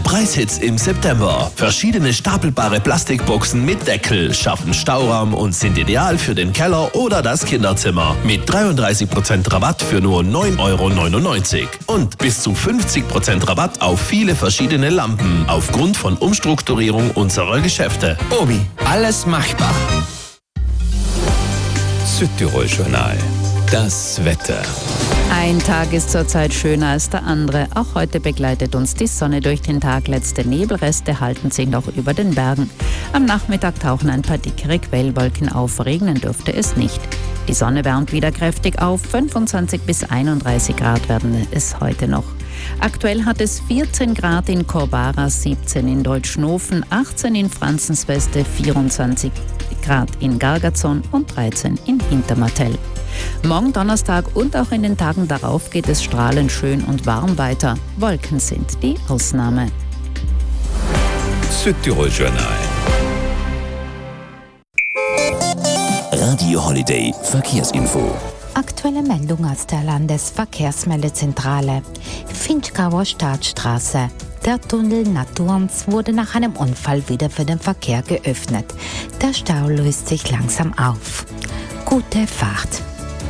Preishits im September. Verschiedene stapelbare Plastikboxen mit Deckel schaffen Stauraum und sind ideal für den Keller oder das Kinderzimmer. Mit 33% Rabatt für nur 9,99 € und bis zu 50% Rabatt auf viele verschiedene Lampen aufgrund von Umstrukturierung unserer Geschäfte. Obi, alles machbar. Südtirol-Journal. Das Wetter. Ein Tag ist zurzeit schöner als der andere. Auch heute begleitet uns die Sonne durch den Tag. Letzte Nebelreste halten sich noch über den Bergen. Am Nachmittag tauchen ein paar dickere Quellwolken auf. Regnen dürfte es nicht. Die Sonne wärmt wieder kräftig auf. 25 bis 31 Grad werden es heute noch. Aktuell hat es 14 Grad in Korbara, 17 in Deutschnofen, 18 in Franzensweste, 24 Grad in Gargazon und 13 in Hintermartell. Morgen Donnerstag und auch in den Tagen darauf geht es strahlend schön und warm weiter. Wolken sind die Ausnahme. Südtirol-Journal. Radio Holiday Verkehrsinfo. Aktuelle Meldung aus der Landesverkehrsmeldezentrale. Finchgauer Staatsstraße. Der Tunnel Naturns wurde nach einem Unfall wieder für den Verkehr geöffnet. Der Stau löst sich langsam auf. Gute Fahrt.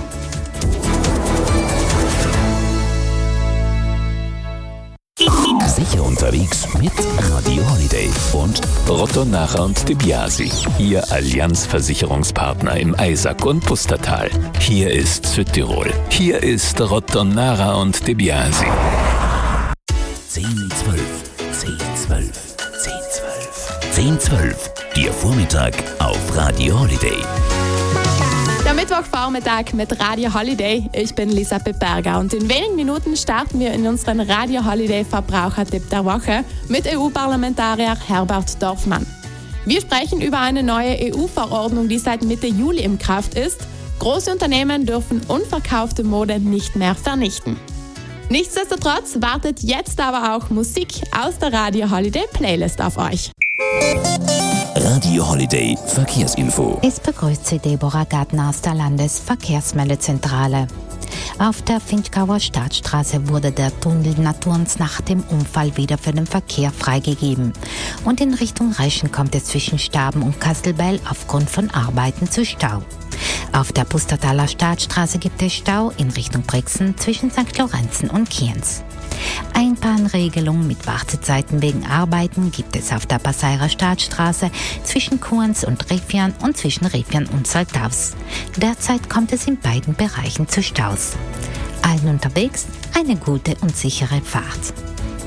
Sicher unterwegs mit Radio Holiday und Rotto Nacher und De Biasi, Ihr Allianz-Versicherungspartner im Eisack und Pustertal. Hier ist Südtirol. Hier ist Rotto Nacher und De Biasi. 10, 12, 10, 12, 10, 12. 10, 12. Ihr Vormittag auf Radio Holiday. Der Mittwochvormittag mit Radio Holiday. Ich bin Lisa Peperga und in wenigen Minuten starten wir in unseren Radio Holiday Verbrauchertipp der Woche mit EU-Parlamentarier Herbert Dorfmann. Wir sprechen über eine neue EU-Verordnung, die seit Mitte Juli in Kraft ist. Große Unternehmen dürfen unverkaufte Mode nicht mehr vernichten. Nichtsdestotrotz wartet jetzt aber auch Musik aus der Radio Holiday Playlist auf euch. Radio Holiday Verkehrsinfo. Es begrüßt Sie Deborah Gartner aus der Landesverkehrsmeldezentrale. Auf der Finchgauer Staatsstraße wurde der Tunnel Naturns nach dem Unfall wieder für den Verkehr freigegeben. Und in Richtung Reschen kommt es zwischen Staben und Kastelbell aufgrund von Arbeiten zu Stau. Auf der Pustertaler Staatsstraße gibt es Stau in Richtung Brixen zwischen St. Lorenzen und Kienz. Einbahnregelung mit Wartezeiten wegen Arbeiten gibt es auf der Passeirer Staatsstraße zwischen Kuhns und Revian und zwischen Revian und Saltaus. Derzeit kommt es in beiden Bereichen zu Staus. Allen unterwegs eine gute und sichere Fahrt.